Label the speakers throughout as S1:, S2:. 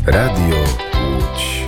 S1: Radio Łódź.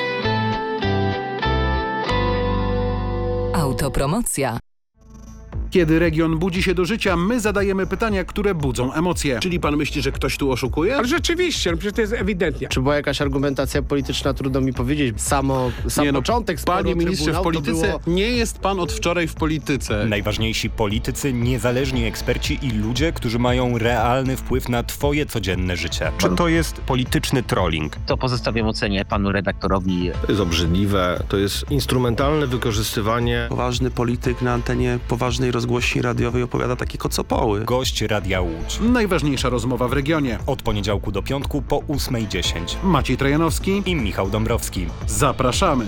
S2: Autopromocja.
S3: Kiedy region budzi się do życia, my zadajemy pytania, które budzą emocje.
S4: Czyli pan myśli, że ktoś tu oszukuje?
S5: Ale rzeczywiście, przecież to jest ewidentnie.
S6: Czy była jakaś argumentacja polityczna, trudno mi powiedzieć. Sam początek sporu
S4: Panie ministrze, w polityce
S6: było...
S4: nie jest pan od wczoraj w polityce.
S7: Najważniejsi politycy, niezależni eksperci i ludzie, którzy mają realny wpływ na twoje codzienne życie.
S8: Czy to jest polityczny trolling?
S9: To pozostawiam ocenie panu redaktorowi.
S10: To jest obrzydliwe, to jest instrumentalne wykorzystywanie.
S11: Poważny polityk na antenie poważnej rozgłośni radiowej opowiada takie kocopoły.
S7: Gość Radia Łódź.
S3: Najważniejsza rozmowa w regionie.
S7: Od poniedziałku do piątku po 8:10.
S3: Maciej Trojanowski
S7: I Michał Dąbrowski.
S3: Zapraszamy.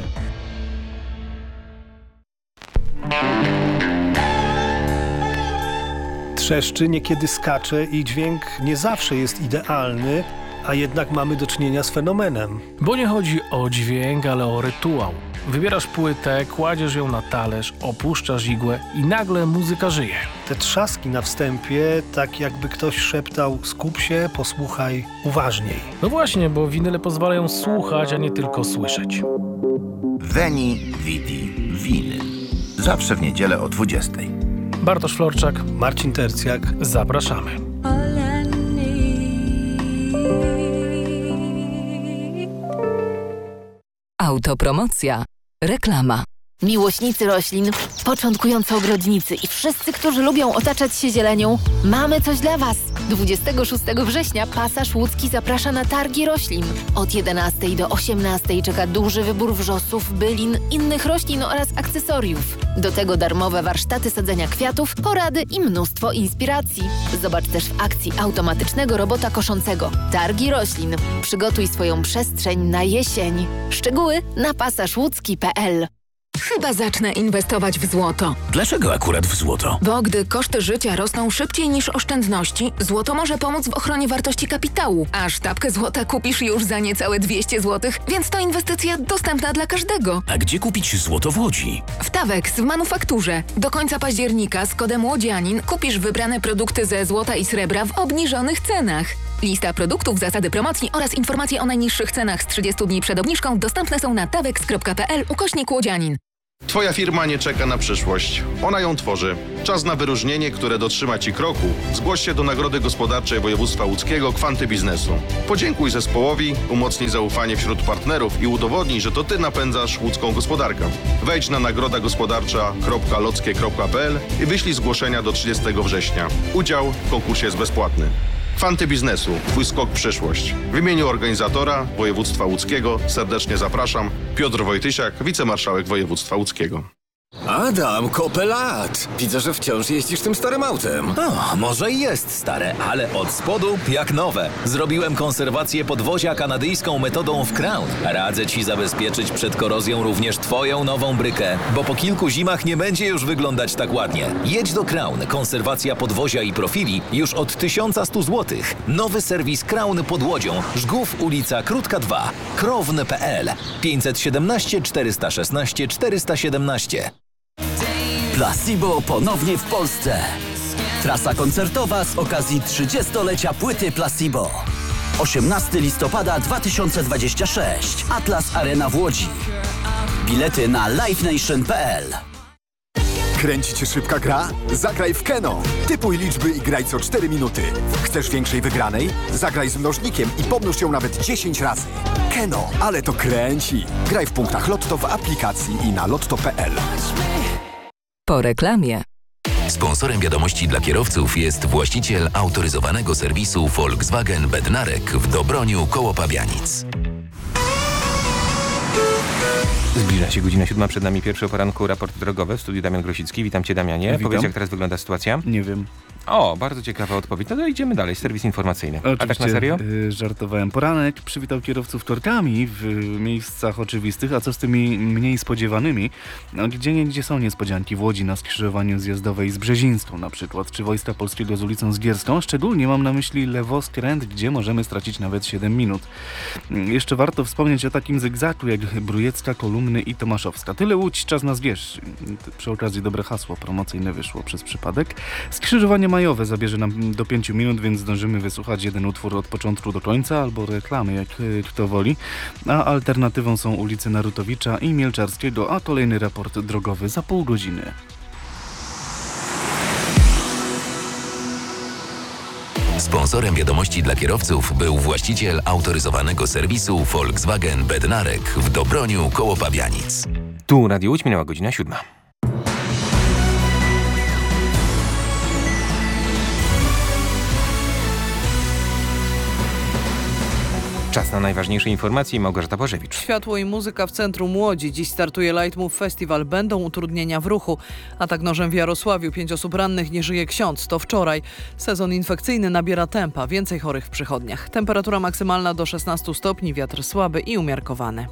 S12: Trzeszczy, niekiedy skacze i dźwięk nie zawsze jest idealny, a jednak mamy do czynienia z fenomenem.
S13: Bo nie chodzi o dźwięk, ale o rytuał. Wybierasz płytę, kładziesz ją na talerz, opuszczasz igłę i nagle muzyka żyje.
S12: Te trzaski na wstępie, tak jakby ktoś szeptał: skup się, posłuchaj uważniej.
S13: No właśnie, bo winyle pozwalają słuchać, a nie tylko słyszeć.
S14: Veni Vidi Vinyl. Zawsze w niedzielę o 20:00.
S13: Bartosz Florczak,
S12: Marcin Tercjak.
S13: Zapraszamy.
S2: Autopromocja. Reklama.
S15: Miłośnicy roślin, początkujący ogrodnicy i wszyscy, którzy lubią otaczać się zielenią, mamy coś dla Was. 26 września Pasaż Łódzki zaprasza na targi roślin. Od 11 do 18 czeka duży wybór wrzosów, bylin, innych roślin oraz akcesoriów. Do tego darmowe warsztaty sadzenia kwiatów, porady i mnóstwo inspiracji. Zobacz też w akcji automatycznego robota koszącego. Targi roślin. Przygotuj swoją przestrzeń na jesień. Szczegóły na pasażłódzki.pl.
S16: Chyba zacznę inwestować w złoto.
S17: Dlaczego akurat w złoto?
S16: Bo gdy koszty życia rosną szybciej niż oszczędności, złoto może pomóc w ochronie wartości kapitału. A sztabkę złota kupisz już za niecałe 200 zł, więc to inwestycja dostępna dla każdego.
S17: A gdzie kupić złoto w Łodzi?
S16: W Tawex w manufakturze. Do końca października z kodem Łodzianin kupisz wybrane produkty ze złota i srebra w obniżonych cenach. Lista produktów, zasady promocji oraz informacje o najniższych cenach z 30 dni przed obniżką dostępne są na tawex.pl/Łodzianin.
S18: Twoja firma nie czeka na przyszłość. Ona ją tworzy. Czas na wyróżnienie, które dotrzyma Ci kroku. Zgłoś się do Nagrody Gospodarczej Województwa Łódzkiego Kwanty Biznesu. Podziękuj zespołowi, umocnij zaufanie wśród partnerów i udowodnij, że to Ty napędzasz łódzką gospodarkę. Wejdź na nagrodagospodarcza.lockie.pl i wyślij zgłoszenia do 30 września. Udział w konkursie jest bezpłatny. Kwanty Biznesu. Twój skok w przyszłość. W imieniu organizatora Województwa Łódzkiego serdecznie zapraszam. Piotr Wojtysiak, wicemarszałek Województwa Łódzkiego.
S19: Adam, kopę lat. Widzę, że wciąż jeździsz tym starym autem.
S20: O, może i jest stare, ale od spodu jak nowe. Zrobiłem konserwację podwozia kanadyjską metodą w Crown. Radzę Ci zabezpieczyć przed korozją również Twoją nową brykę, bo po kilku zimach nie będzie już wyglądać tak ładnie. Jedź do Crown. Konserwacja podwozia i profili już od 1100 zł. Nowy serwis Crown pod Łodzią. Żgów, ulica Krótka 2. Krown.pl 517 416 417.
S21: Placebo ponownie w Polsce. Trasa koncertowa z okazji 30-lecia płyty Placebo. 18 listopada 2026. Atlas Arena w Łodzi. Bilety na livenation.pl.
S22: Kręci Cię szybka gra? Zagraj w Keno. Typuj liczby i graj co 4 minuty. Chcesz większej wygranej? Zagraj z mnożnikiem i pomnóż ją nawet 10 razy. Keno, ale to kręci. Graj w punktach Lotto w aplikacji i na lotto.pl.
S2: Po reklamie.
S23: Sponsorem wiadomości dla kierowców jest właściciel autoryzowanego serwisu Volkswagen Bednarek w Dobroniu koło Pabianic.
S8: Zbliża się godzina 7, przed nami pierwszy o poranku raport drogowy. W studiu Damian Grosicki. Witam Cię, Damianie.
S24: Witam.
S8: Powiedz, jak teraz wygląda sytuacja?
S24: Nie wiem.
S8: O, bardzo ciekawa odpowiedź. No to idziemy dalej. Serwis informacyjny.
S24: Oczywiście,
S8: a tak na serio?
S24: Żartowałem. Poranek przywitał kierowców torkami w miejscach oczywistych, a co z tymi mniej spodziewanymi? No, gdzie są niespodzianki w Łodzi na skrzyżowaniu zjazdowej z Brzezińską na przykład, czy Wojska Polskiego z ulicą Zgierską. Szczególnie mam na myśli lewoskręt, gdzie możemy stracić nawet 7 minut. Jeszcze warto wspomnieć o takim zygzaku jak Brujecka, Kolumny i Tomaszowska. Tyle Łódź, czas na Zgierz. Przy okazji dobre hasło promocyjne wyszło przez przypadek. Skrzyżowanie majowe zabierze nam do 5 minut, więc zdążymy wysłuchać jeden utwór od początku do końca albo reklamy, jak kto woli. A alternatywą są ulice Narutowicza i Mielczarskiego, a kolejny raport drogowy za pół godziny.
S23: Sponsorem wiadomości dla kierowców był właściciel autoryzowanego serwisu Volkswagen Bednarek w Dobroniu koło Pabianic.
S8: Tu Radio Łódź, minęła godzina 7. Czas na najważniejsze informacje. Małgorzata Bożewicz.
S1: Światło i muzyka w centrum Łodzi. Dziś startuje Light Move Festival. Będą utrudnienia w ruchu. Atak nożem w Jarosławiu. 5 osób rannych, nie żyje ksiądz. To wczoraj. Sezon infekcyjny nabiera tempa. Więcej chorych w przychodniach. Temperatura maksymalna do 16 stopni. Wiatr słaby i umiarkowany.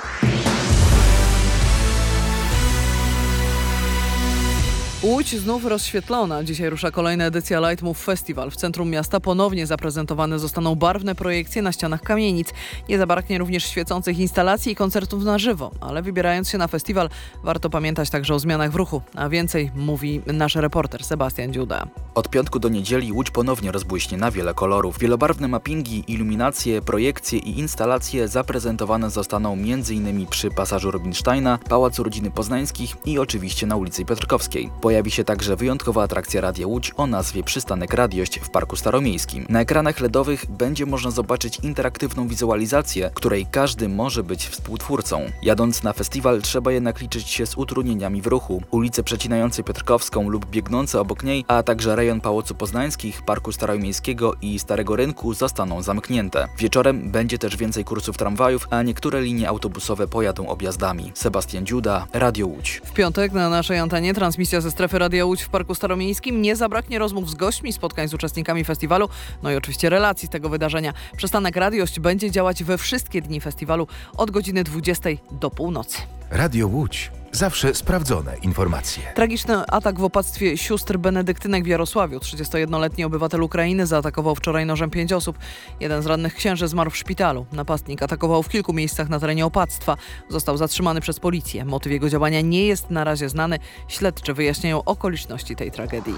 S1: Łódź znów rozświetlona. Dzisiaj rusza kolejna edycja Light Move Festival. W centrum miasta ponownie zaprezentowane zostaną barwne projekcje na ścianach kamienic. Nie zabraknie również świecących instalacji i koncertów na żywo. Ale wybierając się na festiwal, warto pamiętać także o zmianach w ruchu. A więcej mówi nasz reporter Sebastian Dziuda.
S4: Od piątku do niedzieli Łódź ponownie rozbłyśnie na wiele kolorów. Wielobarwne mappingi, iluminacje, projekcje i instalacje zaprezentowane zostaną m.in. przy pasażu Rubinsteina, Pałacu Rodziny Poznańskich i oczywiście na ulicy Piotrkowskiej. Pojawi się także wyjątkowa atrakcja Radia Łódź o nazwie Przystanek Radiość w Parku Staromiejskim. Na ekranach LEDowych będzie można zobaczyć interaktywną wizualizację, której każdy może być współtwórcą. Jadąc na festiwal trzeba jednak liczyć się z utrudnieniami w ruchu. Ulice przecinające Piotrkowską lub biegnące obok niej, a także rejon Pałacu Poznańskich, Parku Staromiejskiego i Starego Rynku zostaną zamknięte. Wieczorem będzie też więcej kursów tramwajów, a niektóre linie autobusowe pojadą objazdami. Sebastian Dziuda, Radio Łódź.
S1: W piątek na naszej antenie transmisja ze strefy Radia Łódź w Parku Staromiejskim. Nie zabraknie rozmów z gośćmi, spotkań z uczestnikami festiwalu, no i oczywiście relacji z tego wydarzenia. Przystanek Radiość będzie działać we wszystkie dni festiwalu od godziny 20 do północy.
S14: Radio Łódź. Zawsze sprawdzone informacje.
S1: Tragiczny atak w opactwie sióstr benedyktynek w Jarosławiu. 31-letni obywatel Ukrainy zaatakował wczoraj nożem 5 osób. Jeden z rannych księży zmarł w szpitalu. Napastnik atakował w kilku miejscach na terenie opactwa. Został zatrzymany przez policję. Motyw jego działania nie jest na razie znany. Śledczy wyjaśniają okoliczności tej tragedii.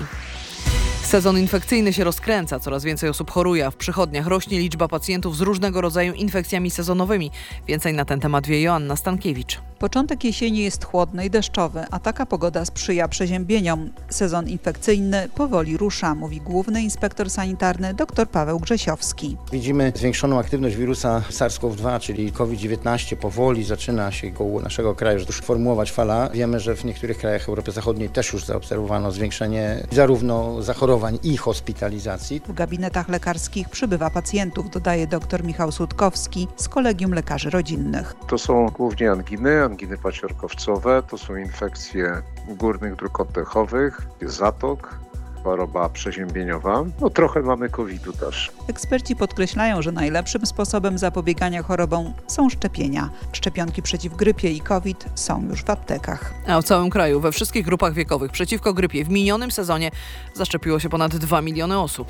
S1: Sezon infekcyjny się rozkręca, coraz więcej osób choruje, a w przychodniach rośnie liczba pacjentów z różnego rodzaju infekcjami sezonowymi. Więcej na ten temat wie Joanna Stankiewicz.
S5: Początek jesieni jest chłodny i deszczowy, a taka pogoda sprzyja przeziębieniom. Sezon infekcyjny powoli rusza, mówi główny inspektor sanitarny dr Paweł Grzesiowski.
S6: Widzimy zwiększoną aktywność wirusa SARS-CoV-2, czyli COVID-19. Powoli zaczyna się koło naszego kraju już formułować fala. Wiemy, że w niektórych krajach Europy Zachodniej też już zaobserwowano zwiększenie zarówno zachorowań i hospitalizacji.
S5: W gabinetach lekarskich przybywa pacjentów, dodaje dr Michał Sutkowski z Kolegium Lekarzy Rodzinnych.
S25: To są głównie anginy paciorkowcowe, to są infekcje górnych dróg oddechowych, zatok, choroba przeziębieniowa. No trochę mamy COVID-u też.
S5: Eksperci podkreślają, że najlepszym sposobem zapobiegania chorobom są szczepienia. Szczepionki przeciw grypie i COVID są już w aptekach.
S1: A w całym kraju, we wszystkich grupach wiekowych przeciwko grypie w minionym sezonie zaszczepiło się ponad 2 miliony osób.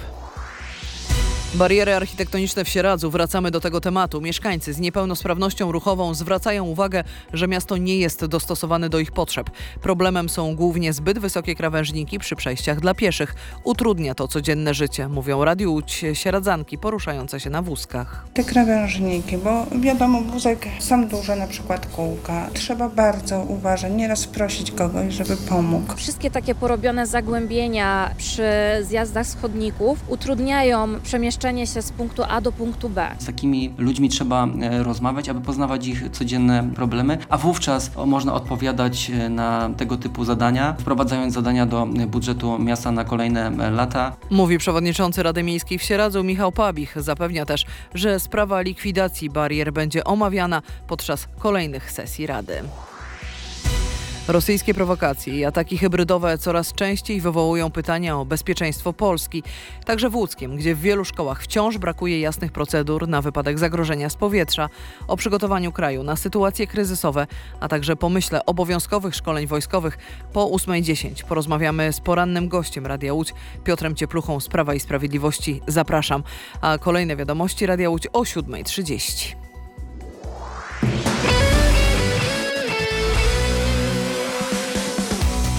S1: Bariery architektoniczne w Sieradzu. Wracamy do tego tematu. Mieszkańcy z niepełnosprawnością ruchową zwracają uwagę, że miasto nie jest dostosowane do ich potrzeb. Problemem są głównie zbyt wysokie krawężniki przy przejściach dla pieszych. Utrudnia to codzienne życie, mówią Radiu Łódź sieradzanki poruszające się na wózkach.
S26: Te krawężniki, bo wiadomo, wózek są duże, na przykład kółka. Trzeba bardzo uważać, nieraz prosić kogoś, żeby pomógł.
S27: Wszystkie takie porobione zagłębienia przy zjazdach z chodników utrudniają przemieszczanie się z punktu A do punktu B.
S28: Z takimi ludźmi trzeba rozmawiać, aby poznawać ich codzienne problemy, a wówczas można odpowiadać na tego typu zadania, wprowadzając zadania do budżetu miasta na kolejne lata.
S1: Mówi przewodniczący Rady Miejskiej w Sieradzu Michał Pabich. Zapewnia też, że sprawa likwidacji barier będzie omawiana podczas kolejnych sesji Rady. Rosyjskie prowokacje i ataki hybrydowe coraz częściej wywołują pytania o bezpieczeństwo Polski. Także w Łódzkiem, gdzie w wielu szkołach wciąż brakuje jasnych procedur na wypadek zagrożenia z powietrza, o przygotowaniu kraju na sytuacje kryzysowe, a także pomyśle obowiązkowych szkoleń wojskowych po 8:10. Porozmawiamy z porannym gościem Radia Łódź, Piotrem Ciepluchą z Prawa i Sprawiedliwości. Zapraszam. A kolejne wiadomości Radia Łódź o 7:30.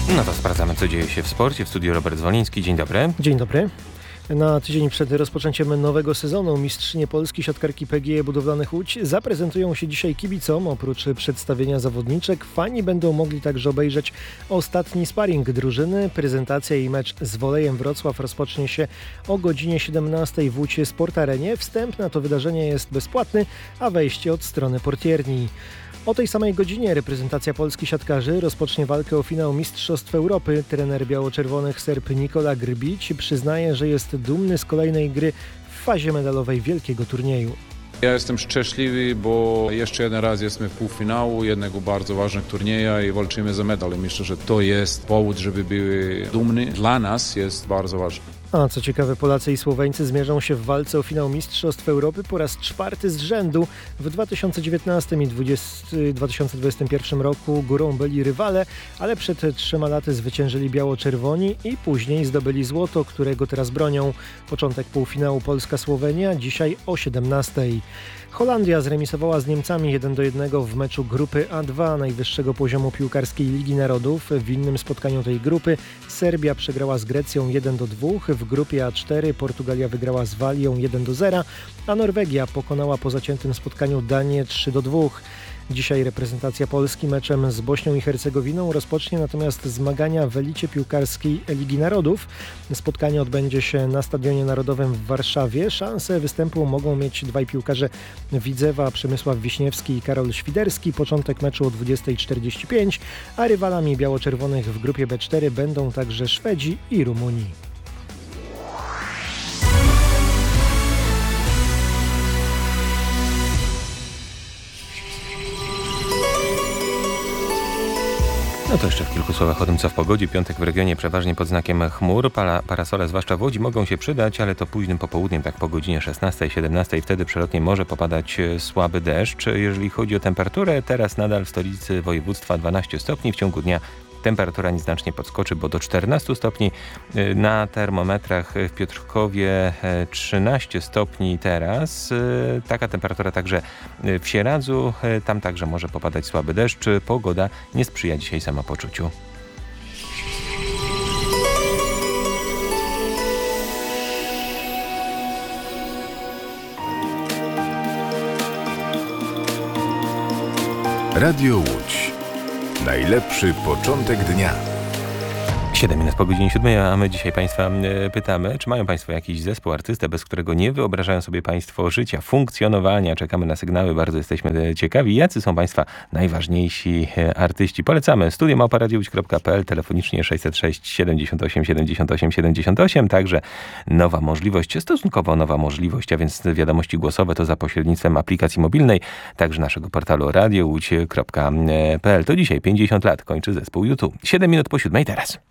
S8: No to sprawdzamy, co dzieje się w sporcie. W studiu Robert Zwoliński. Dzień dobry.
S3: Dzień dobry. Na tydzień przed rozpoczęciem nowego sezonu mistrzynie Polski siatkarki PGE Budowlanych Łódź zaprezentują się dzisiaj kibicom. Oprócz przedstawienia zawodniczek, fani będą mogli także obejrzeć ostatni sparring drużyny. Prezentacja i mecz z Wolejem Wrocław rozpocznie się o godzinie 17 w Łódź Sport Arenie. Wstęp na to wydarzenie jest bezpłatny, a wejście od strony portierni. O tej samej godzinie reprezentacja Polski siatkarzy rozpocznie walkę o finał Mistrzostw Europy. Trener biało-czerwonych Serb Nikola Grbić przyznaje, że jest dumny z kolejnej gry w fazie medalowej wielkiego turnieju.
S7: Ja jestem szczęśliwy, bo jeszcze jeden raz jesteśmy w półfinału jednego bardzo ważnego turnieju i walczymy za medal. Myślę, że to jest powód, żeby były dumni. Dla nas jest bardzo ważne.
S3: A co ciekawe, Polacy i Słoweńcy zmierzą się w walce o finał Mistrzostw Europy po raz 4 z rzędu. W 2019 i 2021 roku górą byli rywale, ale przed 3 laty zwyciężyli biało-czerwoni i później zdobyli złoto, którego teraz bronią. Początek półfinału Polska-Słowenia dzisiaj o 17. Holandia zremisowała z Niemcami 1-1 w meczu grupy A2 najwyższego poziomu piłkarskiej Ligi Narodów. W innym spotkaniu tej grupy Serbia przegrała z Grecją 1-2. W grupie A4 Portugalia wygrała z Walią 1-0, a Norwegia pokonała po zaciętym spotkaniu Danię 3-2. Dzisiaj reprezentacja Polski meczem z Bośnią i Hercegowiną rozpocznie natomiast zmagania w elicie piłkarskiej Ligi Narodów. Spotkanie odbędzie się na Stadionie Narodowym w Warszawie. Szanse występu mogą mieć dwaj piłkarze Widzewa, Przemysław Wiśniewski i Karol Świderski. Początek meczu o 20:45, a rywalami biało-czerwonych w grupie B4 będą także Szwedzi i Rumuni.
S8: No to jeszcze w kilku słowach o tym, co w pogodzie. Piątek w regionie przeważnie pod znakiem chmur. Parasole, zwłaszcza w Łodzi, mogą się przydać, ale to późnym popołudniem, tak po godzinie 16-17. Wtedy przelotnie może popadać słaby deszcz. Jeżeli chodzi o temperaturę, teraz nadal w stolicy województwa 12 stopni. W ciągu dnia temperatura nieznacznie podskoczy, bo do 14 stopni. Na termometrach w Piotrkowie 13 stopni teraz. Taka temperatura także w Sieradzu. Tam także może popadać słaby deszcz. Pogoda nie sprzyja dzisiaj samopoczuciu.
S14: Radio Łódź. Najlepszy początek dnia.
S8: 7 minut po godzinie 7, a my dzisiaj Państwa pytamy, czy mają Państwo jakiś zespół, artystę, bez którego nie wyobrażają sobie Państwo życia, funkcjonowania. Czekamy na sygnały, bardzo jesteśmy ciekawi, jacy są Państwa najważniejsi artyści. Polecamy studio@radiołódź.pl, telefonicznie 606 78 78 78. Także nowa możliwość, stosunkowo nowa możliwość, a więc wiadomości głosowe to za pośrednictwem aplikacji mobilnej, także naszego portalu radiołódź.pl. To dzisiaj 50 lat kończy zespół YouTube. 7 minut po 7 teraz.